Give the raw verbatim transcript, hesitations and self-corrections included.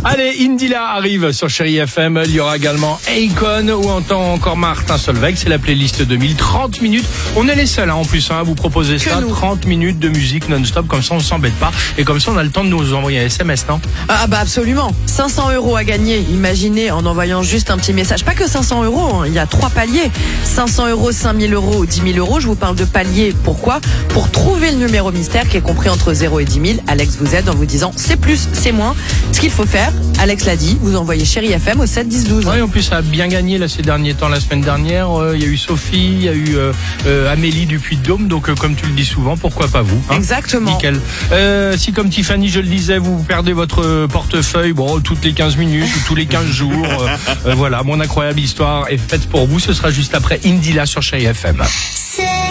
Allez, Indila arrive sur Chérie F M. Il y aura également Akon ou encore Martin Solveig. C'est la playlist deux mille. trente minutes. On est les seuls hein, en plus hein, à vous proposer que ça. Nous. trente minutes de musique non-stop. Comme ça, on ne s'embête pas. Et comme ça, on a le temps de nous envoyer un S M S, non? Ah bah absolument. cinq cents euros à gagner. Imaginez en envoyant juste un petit message. Pas que cinq cents euros. Hein. Il y a trois paliers. cinq cents euros, cinq mille euros, dix mille euros. Je vous parle de paliers. Pourquoi? Pour trouver le numéro mystère qui est compris entre zéro et dix mille. Alex vous aide en vous disant c'est plus, c'est moins. Ce qu'il faut faire, Alex l'a dit, vous envoyez Chérie F M au sept dix douze. Oui, en plus, ça a bien gagné là, ces derniers temps. La semaine dernière, euh, il y a eu Sophie, il y a eu euh, euh, Amélie du Puy-de-Dôme. Donc, euh, comme tu le dis souvent, pourquoi pas vous hein? Exactement. Nickel. Euh, si, comme Tiffany, je le disais, vous perdez votre portefeuille bon, toutes les quinze minutes ou tous les quinze jours, euh, euh, voilà, mon incroyable histoire est faite pour vous. Ce sera juste après Indila sur Chérie F M.